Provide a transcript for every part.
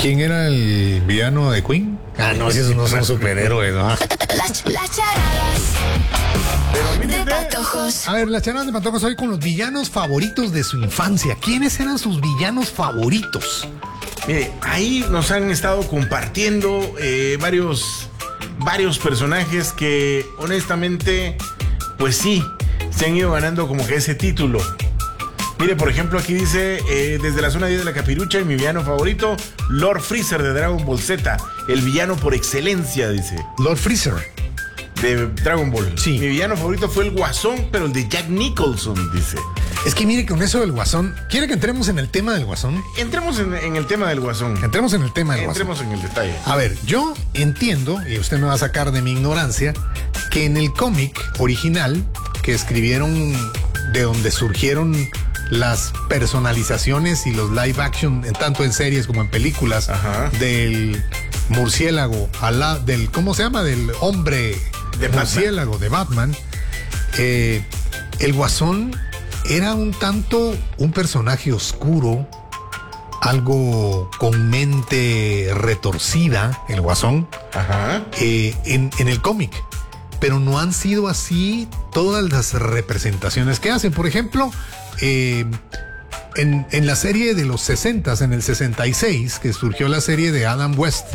¿Quién era el villano de Queen? Ah, no, si esos no son superhéroes, ¿no? Las charadas de Patojos. A ver, las charadas de Patojos hoy con los villanos favoritos de su infancia. ¿Quiénes eran sus villanos favoritos? Mire, ahí nos han estado compartiendo varios personajes que honestamente, pues sí, se han ido ganando como que ese título. Mire, por ejemplo, aquí dice, desde la zona 10 de la Capirucha, mi villano favorito, Lord Freezer de Dragon Ball Z, el villano por excelencia, dice. Lord Freezer. De Dragon Ball. Sí. Mi villano favorito fue el Guasón, pero el de Jack Nicholson, dice. Es que mire, con eso del Guasón, ¿quiere que entremos en el tema del Guasón? Entremos en el tema del Guasón. Entremos en el tema del Guasón. Entremos en el detalle. A ver, yo entiendo, y usted me va a sacar de mi ignorancia, que en el cómic original que escribieron, de donde surgieron las personalizaciones y los live action, tanto en series como en películas, Ajá. del murciélago, del, ¿cómo se llama? Del hombre De murciélago Batman. De Batman, el Guasón era un tanto un personaje oscuro, algo con mente retorcida, el Guasón, Ajá. en el cómic. Pero no han sido así todas las representaciones que hacen. Por ejemplo, en la serie de los 60s, en el 66, que surgió la serie de Adam West,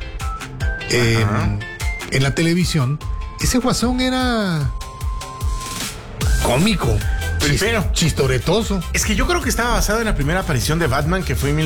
en la televisión, ese Guasón era cómico, Primero. chistoretoso. Es que yo creo que estaba basado en la primera aparición de Batman, que fue en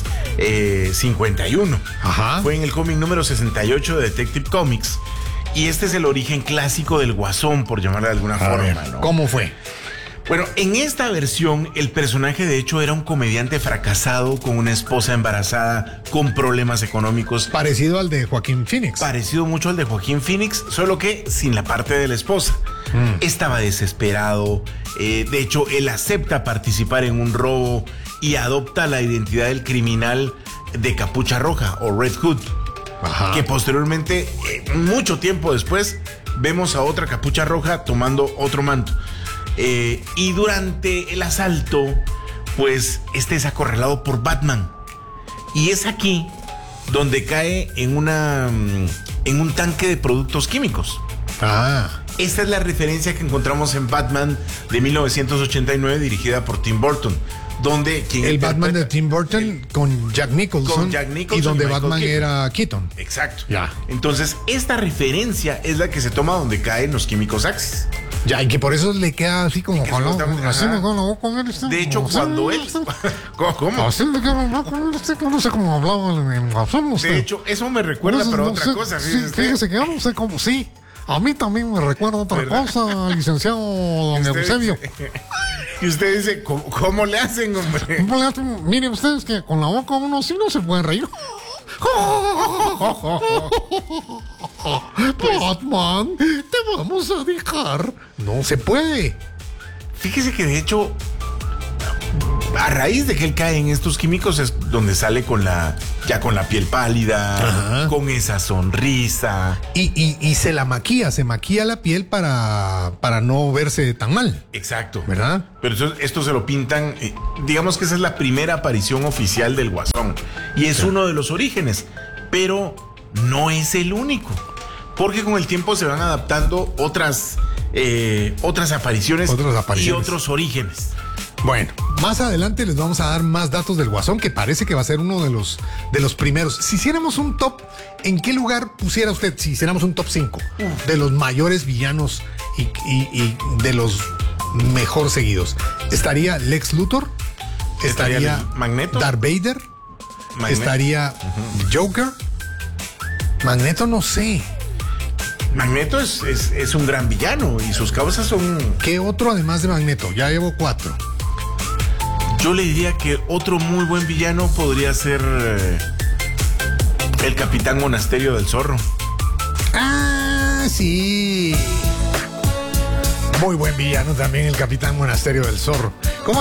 1951. Ajá. Fue en el cómic número 68 de Detective Comics. Y este es el origen clásico del Guasón, por llamarle de alguna forma, ¿no? ¿Cómo fue? Bueno, en esta versión, el personaje de hecho era un comediante fracasado con una esposa embarazada, con problemas económicos. Parecido al de Joaquín Phoenix. Parecido mucho al de Joaquín Phoenix, solo que sin la parte de la esposa. Estaba desesperado. De hecho, él acepta participar en un robo y adopta la identidad del criminal de Capucha Roja o Red Hood. Ajá. Que posteriormente, mucho tiempo después, vemos a otra Capucha Roja tomando otro manto. Y durante el asalto, pues este es acorralado por Batman. Y es aquí donde cae en un tanque de productos químicos. Ah. Esta es la referencia que encontramos en Batman de 1989, dirigida por Tim Burton. Donde el Batman de Tim Burton con Jack Nicholson. Y donde Batman era Keaton. Exacto. Ya. Entonces, esta referencia es la que se toma donde caen los químicos Axis. Ya, y que por eso le queda así como De hecho, cuando él... ¿Cómo? Así le queda hablar con él, no sé cómo hablaba en Guasón. De hecho, eso me recuerda, pero otra cosa. Fíjese que yo no sé cómo, sí. A mí también me recuerda otra cosa, licenciado don Eusebio. Y usted dice, ¿cómo le hacen, hombre? Miren ustedes que con la boca uno sí no se puede reír. Batman, te vamos a dejar. No se puede. Fíjese que de hecho, a raíz de que él cae en estos químicos es donde sale con la piel pálida, ajá, con esa sonrisa. Y se maquilla la piel para no verse tan mal. Exacto. ¿Verdad? Pero esto se lo pintan, digamos que esa es la primera aparición oficial del Guasón. Y es uno de los orígenes, pero no es el único. Porque con el tiempo se van adaptando otras apariciones y otros orígenes. Bueno, más adelante les vamos a dar más datos del Guasón, que parece que va a ser uno de los primeros. Si hiciéramos un top, ¿en qué lugar pusiera usted? Si hiciéramos un top 5 de los mayores villanos y de los mejor seguidos. ¿Estaría Lex Luthor? ¿Estaría Magneto? Darth Vader? ¿Estaría Joker? Magneto no sé. Magneto es un gran villano y sus causas son... ¿Qué otro además de Magneto? Ya llevo 4. Yo le diría que otro muy buen villano podría ser el Capitán Monasterio del Zorro. Ah, sí. Muy buen villano también el Capitán Monasterio del Zorro.